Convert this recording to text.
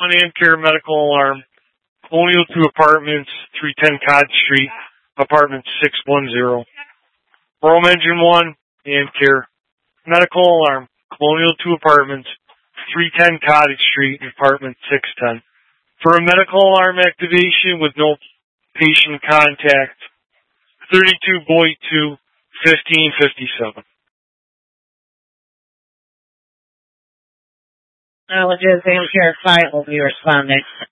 Amcare medical alarm. Colonial 2 Apartments, 310 Cottage Street, apartment 610. Rome Engine 1, Amcare. Medical alarm. Colonial 2 Apartments, 310 Cottage Street, apartment 610. For a medical alarm activation with no patient contact, 32 Boyd 2, 1557. Knowledges, Amcare 5 will be responding.